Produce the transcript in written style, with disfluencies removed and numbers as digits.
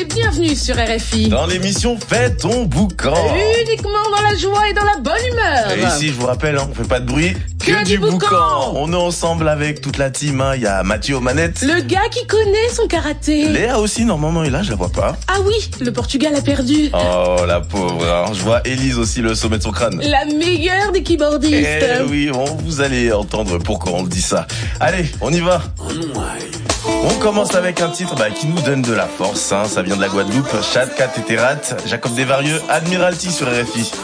bienvenue sur RFI. Dans l'émission Fais ton boucan. Uniquement dans la joie et dans la bonne humeur. Et ici, je vous rappelle, on fait pas de bruit, que du boucan. On est ensemble avec toute la team. Il y a Mathieu aux manettes. Le gars qui connaît son karaté. Léa aussi, normalement, est là, je la vois pas. Ah oui, le Portugal a perdu. Oh, la pauvre. Hein. Je vois Élise aussi, le sommet de son crâne. La meilleure des keyboardistes. Eh oui, vous allez entendre pourquoi on dit ça. Allez, on y va. On commence avec un titre qui nous donne de la force. Hein. Ça vient de la Guadeloupe. Chad, Kat et Terrat, Jacob Desvarieux, Admiralty sur RFI.